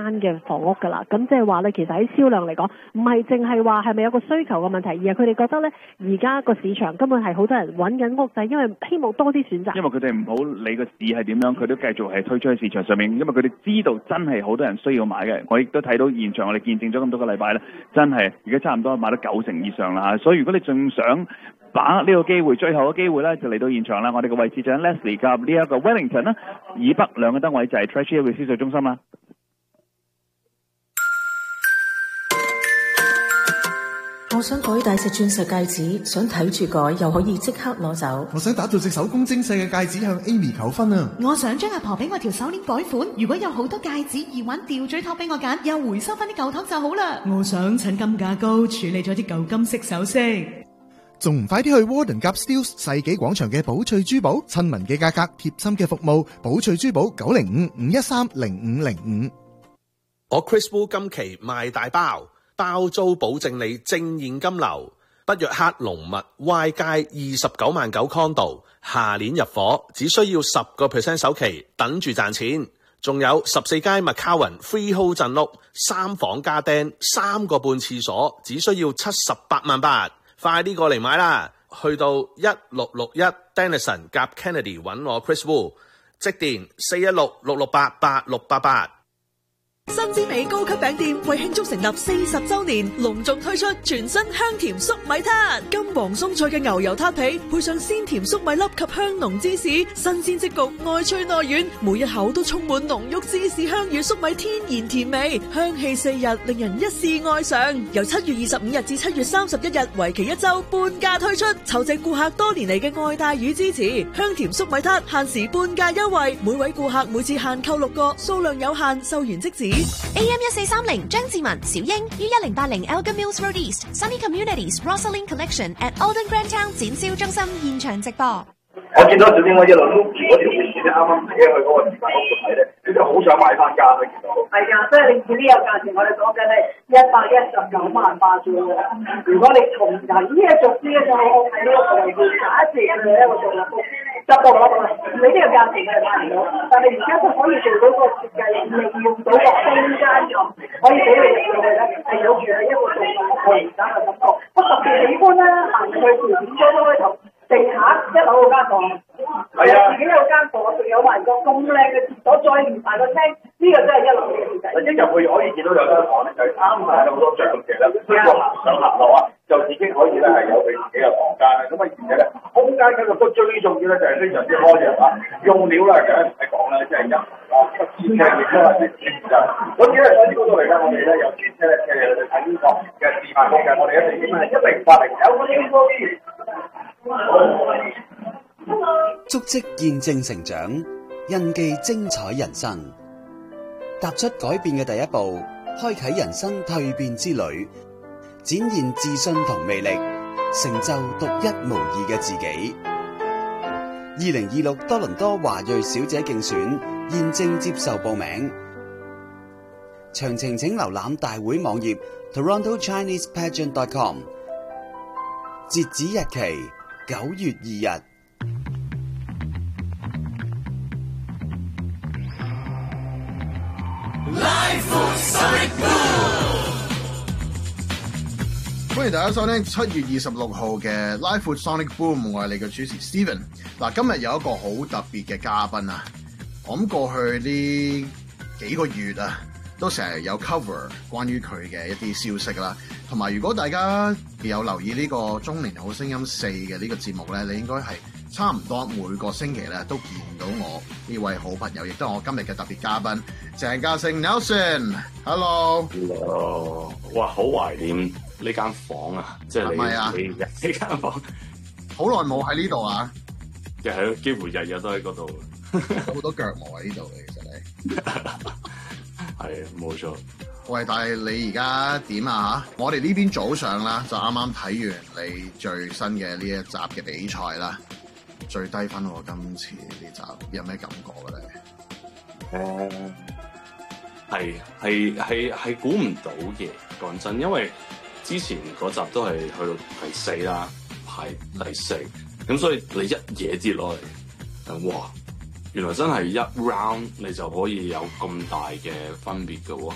嘅房屋㗎啦。咁即係話咧，其實喺銷量嚟講，唔係淨係話係咪有個需求嘅問題，而係佢哋覺得咧，而家個市場根本係好多人揾緊屋，就係因為希望多啲選擇。 因為佢哋唔好理個市係點樣，佢都繼續係推出喺市場上面，因為佢哋知道真係好多人需要買嘅。我亦都睇到現場，我哋見證咗咁多個禮拜咧，真係而家差唔多買到90%以上啦。所以如果你仲想把握呢個機會，最後嘅機會咧就嚟到現場啦。我哋嘅位置就喺 Leslie 及呢一個 Wellington 啦，以北兩個燈位就係 Treasury 嘅銷售中心啦。 我想改大隻鑽石戒指，想睇住改又可以即刻攞走。 我想打造隻手工精細嘅戒指向 Amy 求婚啊！ 我想將阿婆俾我條手鏈改款，如果有好多戒指耳環吊墜托俾我揀，又回收翻啲舊托就好啦。 我想趁金價高處理咗啲舊金色首飾。 仲唔快啲去 Warden Gap Steeles 世紀廣場嘅寶翠珠寶，親民嘅價格，貼心嘅服務，寶翠珠寶905-513-0505。 我 Chris Wu 今期賣大包，包租保證你正現金流。北約克龍密 Y 街29萬9 condo， 下年入伙，只需要10% 首期，等住賺錢。仲有14街 McCowan Freehold 鎮屋，3房加釘，3個半廁所，只需要78萬8。快啲過嚟買啦！去到1661 Denison 夾 Kennedy 揾我 Chris Wu， 即電416-668-8688。 新之美高級餅店為慶祝成立40周年，隆重推出全新香甜粟米撻，金黃鬆脆嘅牛油撻皮，配上鮮甜粟米粒及香濃芝士，新鮮即焗，外脆內軟，每一口都充滿濃郁芝士香與粟米天然甜味，香氣4日，令人一試愛上。由7月25日至7月31日，為期1週，半價推出，酬謝顧客多年嚟嘅愛戴與支持。香甜粟米撻限時半價優惠，每位顧客每次限購6個，數量有限，售完即止。 AM1430 張志文、小英於1080 Elgin Mills Road East Sunny Communities Rosalind Collection at Alden Grand Town 展銷中心現場直播。 我見到小英我一路碌住嗰條線咧，啱啱睇去嗰個時間屋度睇咧，你就好想買翻家啦，見到。係啊，所以你見呢個價錢，我哋講緊係119萬8啫喎。如果你從人呢一族呢一個喺呢個位置假設嘅一個獨立屋，執到攞到啦，你呢個價錢係買唔到，但係而家都可以做到個設計，利用到個空間咁，可以俾你入到去咧，係有住喺一個獨立屋嘅而家嘅感覺。我特別喜歡咧，行去條點咗開頭。地下1樓嗰間房，係啊，自己有間房，仲有埋個咁靚嘅廁所，再連埋個廳，呢個真係1樓嘅設計。一入去可以見到有間房咧，就啱晒好多橡嘅啦，不過行上行落啊，就已經可以咧係有佢自己嘅房間啦。咁啊，而且咧空間嗰度都最重要咧就係非常之開揚啊！用料咧就唔使講啦，即係設計亦都係啲專業。咁而咧喺呢度嚟咧，我哋咧有專車咧去睇呢個嘅示範屋嘅，我哋一定1080有個英國足跡見證成長，印記精彩人生。踏出改變嘅第一步，開啟人生蛻變之旅，展現自信同魅力，成就獨一無二嘅自己。2026多倫多華裔小姐競選現正接受報名，詳情請瀏覽大會網頁 TorontoChinesePageant.com， 截止日期9月2日。 歡迎大家收聽7月26號嘅 Live Food Sonic Boom， 我係你嘅主持 Steven。嗱，今日有一個好特別嘅嘉賓啊！我諗過去呢幾個月啊，都成日有 cover 關於佢嘅一啲消息啦。同埋，如果大家有留意呢個中年好聲音4嘅呢個節目咧，你應該係差唔多每個星期咧都見到我呢位好朋友，亦都係我今日嘅特別嘉賓鄭家盛 Nelson。Hello， 哇，好懷念呢間房啊！即係你呢間房， 好耐冇喺呢度啊！ 又係幾乎日日都喺嗰度， 好多腳毛喺呢度嘅，其實你係冇錯。 喂，但係你而家點啊？嚇，我哋呢邊早上啦，就啱啱睇完你最新嘅呢一集嘅比賽啦，最低分喎！今次呢集有咩感覺咧？ 係估唔到嘅，講真，因為之前嗰集都係去到第4啦，排第4，咁所以你一嘢跌落嚟，哇！原來真係一 round 你就可以有咁大嘅分別嘅喎，